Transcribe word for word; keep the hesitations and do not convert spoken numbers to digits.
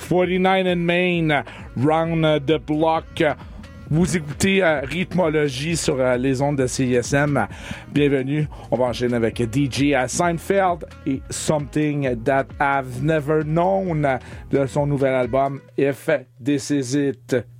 forty-nine and Main, Round the Block. Vous écoutez euh, Rythmologie sur euh, les ondes de C I S M. Bienvenue. On va enchaîner avec D J Seinfeld et Something That I've Never Known de son nouvel album If This Is It.